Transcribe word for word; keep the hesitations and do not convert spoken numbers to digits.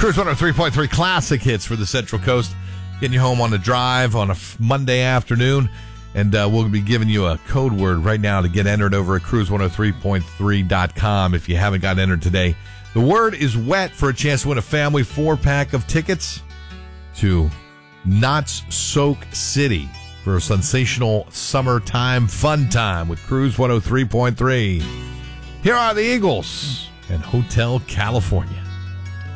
Cruise one oh three point three classic hits for the Central Coast. Getting you home on a drive on a Monday afternoon. And uh, we'll be giving you a code word right now to get entered over at cruise one oh three point three dot com if you haven't got entered today. The word is wet for a chance to win a family four-pack of tickets to Knott's Soak City for a sensational summertime fun time with Cruise one oh three point three. Here are the Eagles and Hotel California.